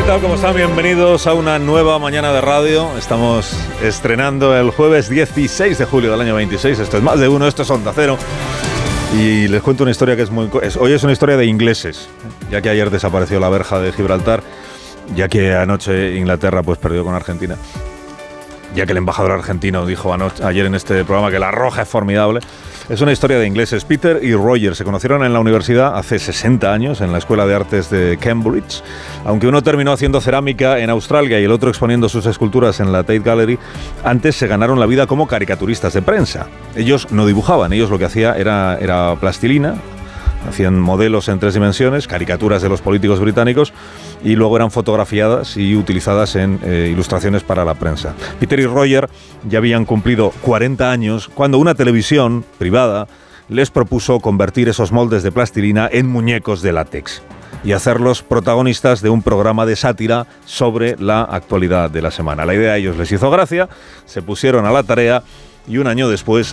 tal? ¿Cómo están? Bienvenidos a una nueva mañana de radio. Estamos estrenando el jueves 16 de julio del año 26. Esto es Más de Uno, esto es Onda Cero. Y les cuento una historia que hoy es una historia de ingleses, ya que ayer desapareció la verja de Gibraltar, ya que anoche Inglaterra pues perdió con Argentina, ya que el embajador argentino dijo ayer en este programa que la roja es formidable. Es una historia de ingleses. Peter y Roger se conocieron en la universidad hace 60 años, en la Escuela de Artes de Cambridge. Aunque uno terminó haciendo cerámica en Australia y el otro exponiendo sus esculturas en la Tate Gallery, antes se ganaron la vida como caricaturistas de prensa. Ellos no dibujaban, ellos lo que hacían era plastilina, hacían modelos en 3 dimensiones, caricaturas de los políticos británicos, y luego eran fotografiadas y utilizadas en ilustraciones para la prensa. Peter y Roger ya habían cumplido 40 años cuando una televisión privada les propuso convertir esos moldes de plastilina en muñecos de látex y hacerlos protagonistas de un programa de sátira sobre la actualidad de la semana. La idea a ellos les hizo gracia, se pusieron a la tarea y un año después,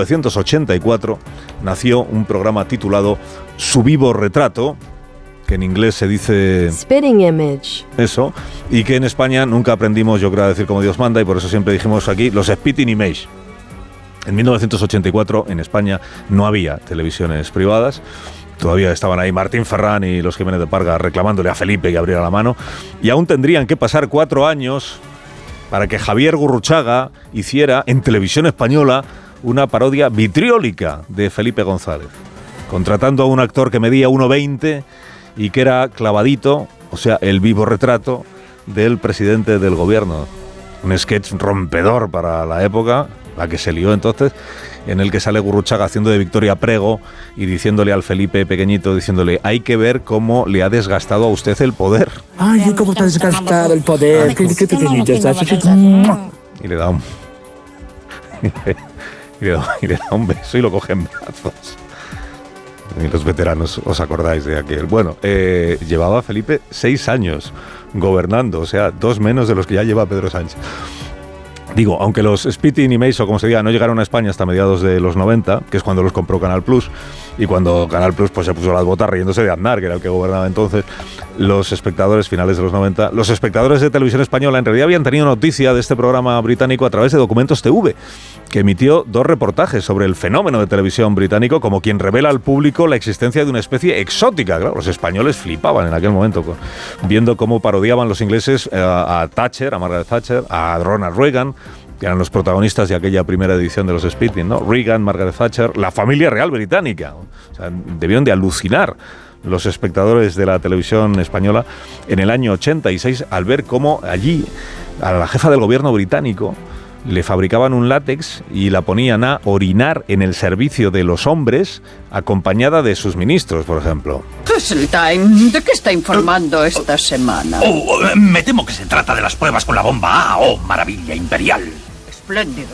1984, nació un programa titulado Su vivo retrato, que en inglés se dice Spitting Image. Eso, y que en España nunca aprendimos, yo creo, a decir como Dios manda, y por eso siempre dijimos aquí los Spitting Image. En 1984 en España no había televisiones privadas. Todavía estaban ahí Martín Ferrán y los Jiménez de Parga reclamándole a Felipe que abriera la mano, y aún tendrían que pasar 4 años para que Javier Gurruchaga hiciera en Televisión Española una parodia vitriólica de Felipe González, contratando a un actor que medía 1,20 y que era clavadito, o sea, el vivo retrato del presidente del gobierno. Un sketch rompedor para la época, la que se lió entonces, en el que sale Gurruchaga haciendo de Victoria Prego y diciéndole al Felipe pequeñito, diciéndole, hay que ver cómo le ha desgastado a usted el poder. Ay, cómo te ha desgastado el poder. Qué pequeñito estás. Y le da un... y le da un beso y lo coge en brazos. Y los veteranos os acordáis de aquel. Bueno, llevaba Felipe 6 años gobernando, o sea, 2 menos de los que ya lleva Pedro Sánchez. Digo, aunque los Spitting Image, o como se diga, no llegaron a España hasta mediados de los 90, que es cuando los compró Canal Plus, y cuando Canal Plus pues se puso las botas riéndose de Aznar, que era el que gobernaba entonces, los espectadores, finales de los 90, los espectadores de Televisión Española en realidad habían tenido noticia de este programa británico a través de Documentos TV, que emitió 2 reportajes sobre el fenómeno de televisión británico, como quien revela al público la existencia de una especie exótica. Claro, los españoles flipaban en aquel momento viendo cómo parodiaban los ingleses a Thatcher, a Margaret Thatcher, a Ronald Reagan, que eran los protagonistas de aquella primera edición de los Spitting, ¿no? Reagan, Margaret Thatcher, la familia real británica. O sea, debieron de alucinar los espectadores de la televisión española en el año 86 al ver cómo allí a la jefa del gobierno británico le fabricaban un látex y la ponían a orinar en el servicio de los hombres acompañada de sus ministros, por ejemplo. Time, ¿de qué está informando esta semana? Me temo que se trata de las pruebas con la bomba A. ¡Oh, maravilla imperial! Espléndido.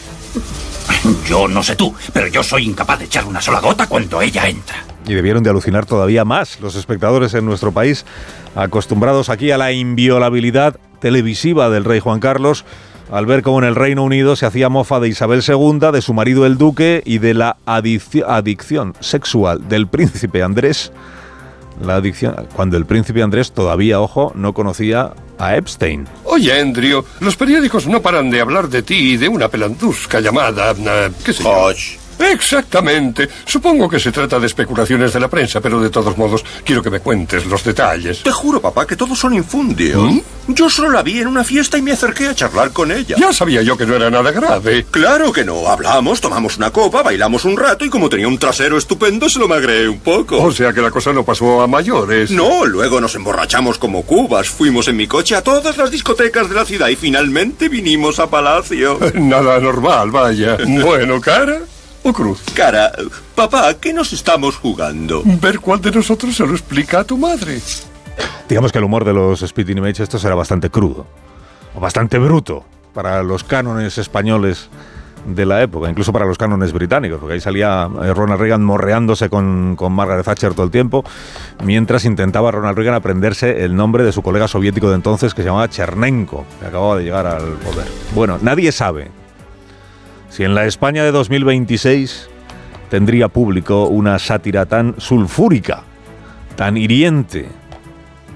Yo no sé tú, pero yo soy incapaz de echar una sola gota cuando ella entra. Y debieron de alucinar todavía más los espectadores en nuestro país, acostumbrados aquí a la inviolabilidad televisiva del rey Juan Carlos, al ver cómo en el Reino Unido se hacía mofa de Isabel II, de su marido el duque y de la adicción sexual del príncipe Andrés. La adicción, cuando el príncipe Andrés todavía, ojo, no conocía a Epstein. Oye, Andrew, los periódicos no paran de hablar de ti y de una pelandusca llamada... ¿qué sé yo? Exactamente. Supongo que se trata de especulaciones de la prensa, pero de todos modos quiero que me cuentes los detalles. Te juro, papá, que todos son infundios. ¿Mm? Yo solo la vi en una fiesta y me acerqué a charlar con ella. Ya sabía yo que no era nada grave. Claro que no. Hablamos, tomamos una copa, bailamos un rato y como tenía un trasero estupendo se lo magreé un poco. O sea que la cosa no pasó a mayores. No, luego nos emborrachamos como cubas. Fuimos en mi coche a todas las discotecas de la ciudad y finalmente vinimos a Palacio. Nada normal, vaya. Bueno, cara... ¿O cruz? Cara, papá, ¿qué nos estamos jugando? Ver cuál de nosotros se lo explica a tu madre. Digamos que el humor de los Spitting Image estos era bastante crudo, o bastante bruto, para los cánones españoles de la época, incluso para los cánones británicos, porque ahí salía Ronald Reagan morreándose con Margaret Thatcher todo el tiempo, mientras intentaba Ronald Reagan aprenderse el nombre de su colega soviético de entonces, que se llamaba Chernenko, que acababa de llegar al poder. Bueno, nadie sabe si en la España de 2026 tendría público una sátira tan sulfúrica, tan hiriente,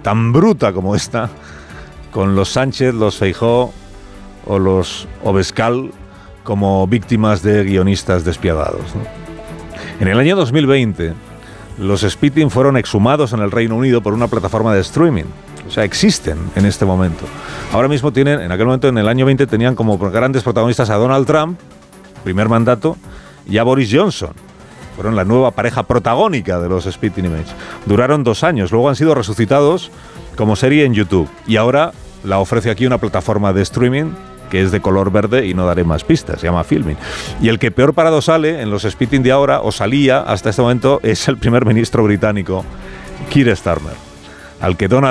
tan bruta como esta, con los Sánchez, los Feijóo o los Obescal como víctimas de guionistas despiadados, ¿no? En el año 2020, los Spitting fueron exhumados en el Reino Unido por una plataforma de streaming. O sea, existen en este momento. Ahora mismo tienen, en aquel momento, en el año 20, tenían como grandes protagonistas a Donald Trump, primer mandato, y a Boris Johnson. Fueron la nueva pareja protagónica de los Spitting Image. Duraron 2 años, luego han sido resucitados como serie en YouTube. Y ahora la ofrece aquí una plataforma de streaming que es de color verde y no daré más pistas, se llama Filmin. Y el que peor parado sale en los Spitting de ahora, o salía hasta este momento, es el primer ministro británico, Keir Starmer, al que Donald